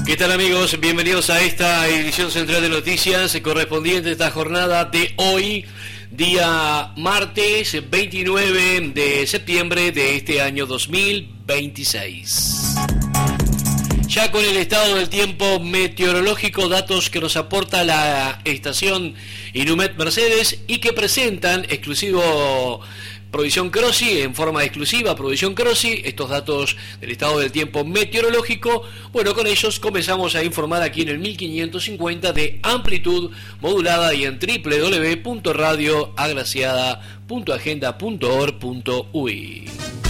¿Qué tal, amigos? Bienvenidos a esta edición central de noticias correspondiente a esta jornada de hoy, día martes 29 de septiembre de este año 2026. Ya con el estado del tiempo meteorológico, datos que nos aporta la estación Inumet Mercedes y que presentan exclusivo Provisión Crossi, en forma exclusiva, Provisión Crossi, estos datos del estado del tiempo meteorológico. Bueno, con ellos comenzamos a informar aquí en el 1550 de amplitud modulada y en www.radioagraciada.agenda.org.uy.